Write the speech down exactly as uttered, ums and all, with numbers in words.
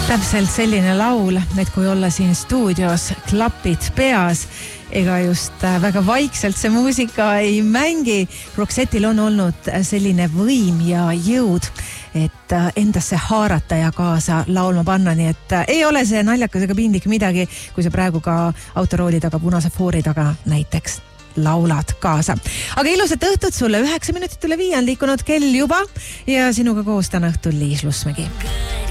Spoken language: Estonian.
Täpselt selline laul, et kui olla siin stuudios klapid peas, ega just väga vaikselt see muusika ei mängi. Roxette'il on olnud selline võim ja jõud, et endasse haarata ja kaasa laulma panna, nii et ei ole see naljakas ega piinlik midagi, kui sa praegu ka autorooli taga, punase foori taga näiteks laulad kaasa. Aga ilusat õhtut sulle, üheksa minutit üle viie on liikunud kell juba ja sinuga koos täna õhtul Liis Lusmägi.